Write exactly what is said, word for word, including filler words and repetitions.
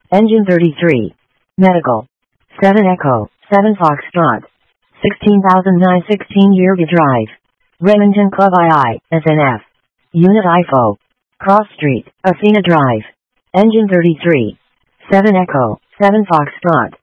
Engine thirty-three. Medical. seven Echo, seven Foxtrot. sixteen thousand nine hundred sixteen Yerga Drive. Remington Club two I, S N F. Unit I F O. Cross Street, Athena Drive. Engine thirty-three. seven Echo, seven Foxtrot.